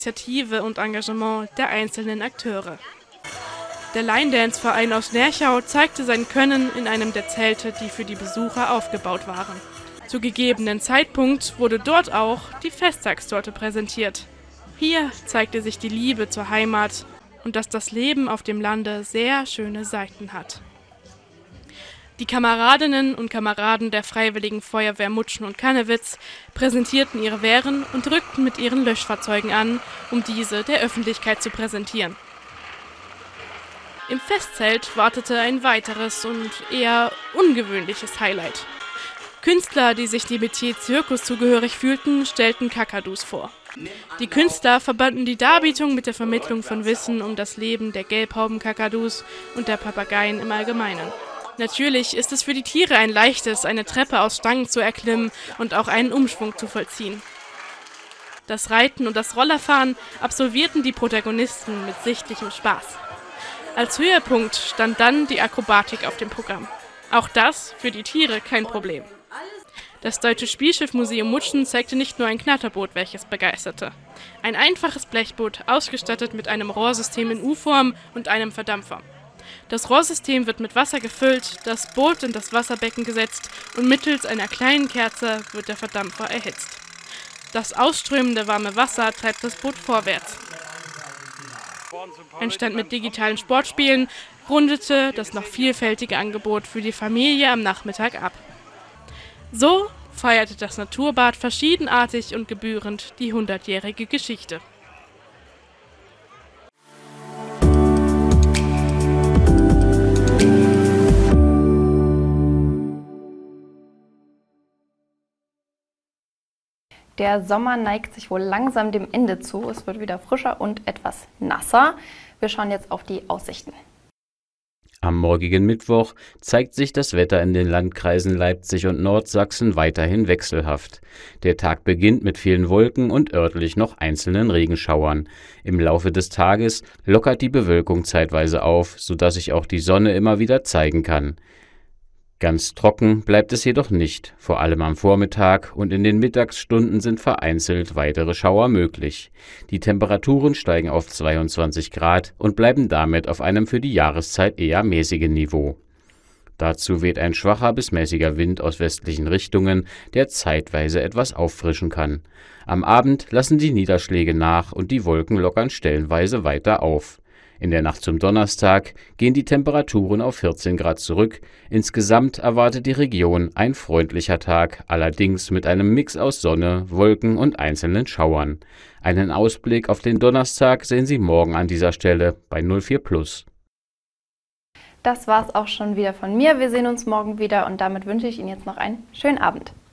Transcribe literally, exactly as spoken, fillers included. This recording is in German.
Initiative und Engagement der einzelnen Akteure. Der Line-Dance-Verein aus Nerchau zeigte sein Können in einem der Zelte, die für die Besucher aufgebaut waren. Zu gegebenen Zeitpunkt wurde dort auch die Festtagstorte präsentiert. Hier zeigte sich die Liebe zur Heimat und dass das Leben auf dem Lande sehr schöne Seiten hat. Die Kameradinnen und Kameraden der Freiwilligen Feuerwehr Mutschen und Kannewitz präsentierten ihre Wehren und rückten mit ihren Löschfahrzeugen an, um diese der Öffentlichkeit zu präsentieren. Im Festzelt wartete ein weiteres und eher ungewöhnliches Highlight. Künstler, die sich dem Metier Zirkus zugehörig fühlten, stellten Kakadus vor. Die Künstler verbanden die Darbietung mit der Vermittlung von Wissen um das Leben der Gelbhaubenkakadus und der Papageien im Allgemeinen. Natürlich ist es für die Tiere ein leichtes, eine Treppe aus Stangen zu erklimmen und auch einen Umschwung zu vollziehen. Das Reiten und das Rollerfahren absolvierten die Protagonisten mit sichtlichem Spaß. Als Höhepunkt stand dann die Akrobatik auf dem Programm. Auch das für die Tiere kein Problem. Das Deutsche Spielschiffmuseum Mutschen zeigte nicht nur ein Knatterboot, welches begeisterte. Ein einfaches Blechboot, ausgestattet mit einem Rohrsystem in U-Form und einem Verdampfer. Das Rohrsystem wird mit Wasser gefüllt, das Boot in das Wasserbecken gesetzt und mittels einer kleinen Kerze wird der Verdampfer erhitzt. Das ausströmende warme Wasser treibt das Boot vorwärts. Ein Stand mit digitalen Sportspielen rundete das noch vielfältige Angebot für die Familie am Nachmittag ab. So feierte das Naturbad verschiedenartig und gebührend die hundertjährige Geschichte. Der Sommer neigt sich wohl langsam dem Ende zu. Es wird wieder frischer und etwas nasser. Wir schauen jetzt auf die Aussichten. Am morgigen Mittwoch zeigt sich das Wetter in den Landkreisen Leipzig und Nordsachsen weiterhin wechselhaft. Der Tag beginnt mit vielen Wolken und örtlich noch einzelnen Regenschauern. Im Laufe des Tages lockert die Bewölkung zeitweise auf, sodass sich auch die Sonne immer wieder zeigen kann. Ganz trocken bleibt es jedoch nicht, vor allem am Vormittag und in den Mittagsstunden sind vereinzelt weitere Schauer möglich. Die Temperaturen steigen auf zweiundzwanzig Grad und bleiben damit auf einem für die Jahreszeit eher mäßigen Niveau. Dazu weht ein schwacher bis mäßiger Wind aus westlichen Richtungen, der zeitweise etwas auffrischen kann. Am Abend lassen die Niederschläge nach und die Wolken lockern stellenweise weiter auf. In der Nacht zum Donnerstag gehen die Temperaturen auf vierzehn Grad zurück. Insgesamt erwartet die Region ein freundlicher Tag, allerdings mit einem Mix aus Sonne, Wolken und einzelnen Schauern. Einen Ausblick auf den Donnerstag sehen Sie morgen an dieser Stelle bei null vier Plus. Das war's auch schon wieder von mir. Wir sehen uns morgen wieder und damit wünsche ich Ihnen jetzt noch einen schönen Abend.